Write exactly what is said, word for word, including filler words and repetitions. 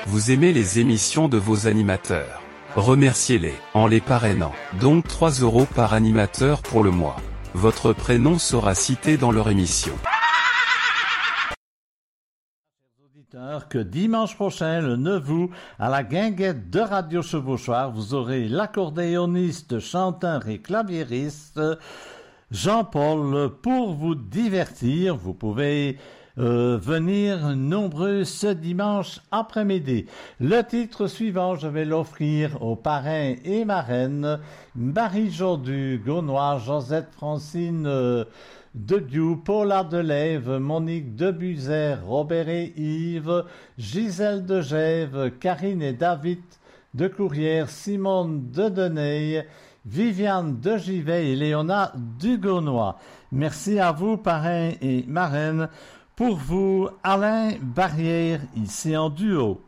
Vous aimez les émissions de vos animateurs. Remerciez-les en les parrainant. Donc trois euros par animateur pour le mois. Votre prénom sera cité dans leur émission. Que dimanche prochain, le neuf août, à la guinguette de Radio Chevauchoir, vous aurez l'accordéoniste, chanteur et claviériste Jean-Paul pour vous divertir. Vous pouvez euh, venir nombreux ce dimanche après-midi. Le titre suivant, je vais l'offrir aux parrains et marraines Marie-Jo du Gaunois, Josette Francine euh, de Diou, Paula Delève, Monique Debuzet, Robert et Yves, Gisèle de Gève, Karine et David de Courrières, Simone de Deney, Viviane de Givet et Léona du Gaunois. Merci à vous, parrains et marraines. Pour vous, Alain Barrière, ici en duo.